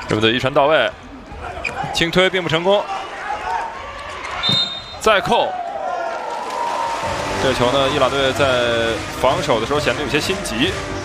对不对？一传到位，轻推并不成功，再扣。这球呢，伊朗队在防守的时候显得有些心急。